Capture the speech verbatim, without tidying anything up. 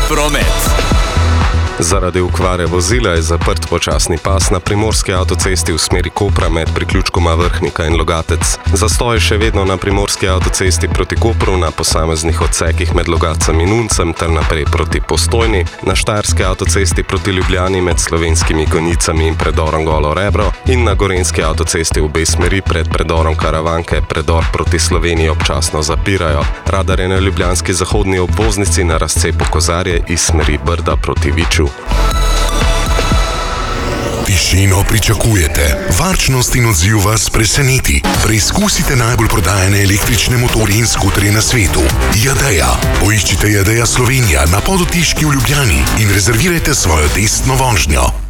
promet. Zaradi okvare vozila je zaprt počasni pas na primorski avtocesti v smeri Kopra med priključkoma Vrhnika in Logatec. Zastoj je še vedno na primorski avtocesti proti Kopru na posameznih odsekih med Logatcem in Uncem ter naprej proti Postojni, na štajerski avtocesti proti Ljubljani med Slovenskimi Konjicami in predorom Golo Rebro in na gorenjski avtocesti v obe smeri pred predorom Karavanke predor proti Sloveniji občasno zapirajo. Radar je na ljubljanski zahodni obvoznici na razcepu Kozarje iz smeri Brda proti Viču. Tišino pričakujete, varčnost in odziv vas preseneti. Preizkusite najbolj prodajane električne motorje in skuterje na svetu. Jadeja. Poiščite Jadeja Slovenija na Podotiški v Ljubljani in rezervirajte svojo testno vožnjo.